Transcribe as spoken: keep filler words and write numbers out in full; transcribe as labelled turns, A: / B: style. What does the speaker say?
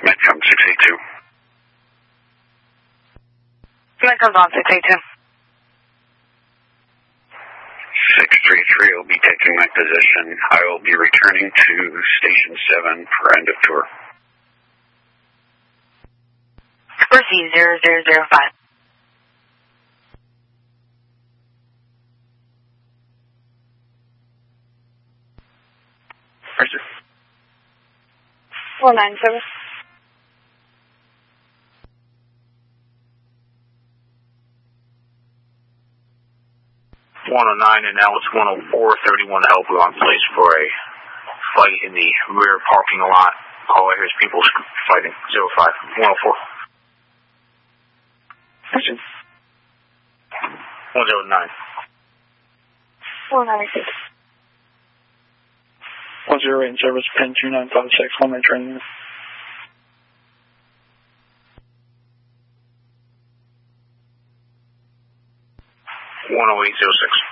A: Metcom six eight two.
B: Metcom's on six eight two.
A: six three three will be taking my position. I will be returning to Station seven for end of tour.
B: Proceed zero zero zero five.
A: Roger.
B: four nine seven.
C: one oh nine and now it's one oh four, thirty-one Elbow on place for a fight in the rear parking lot. All I hear is people fighting. zero five, one oh four.
A: Roger.
C: one oh nine.
B: four nine six.
D: one zero eight service pin two nine five six, one minute training.
C: one oh eight zero six.